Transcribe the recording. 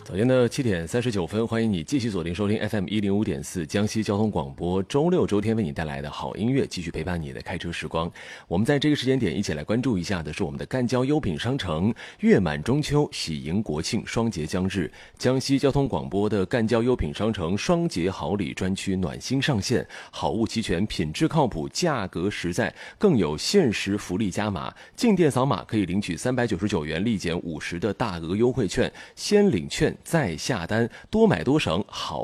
早间的7:39，欢迎你继续锁定收听 FM105.4江西交通广播，周六周天为你带来的好音乐，继续陪伴你的开车时光。我们在这个时间点一起来关注一下的是我们的赣交优品商城，月满中秋，喜迎国庆，双节将至，江西交通广播的赣交优品商城双节好礼专区暖心上线，好物齐全，品质靠谱，价格实在，更有限时福利加码，进店扫码可以领取399元立减50的大额优惠券，先领券再下单，多买多省，好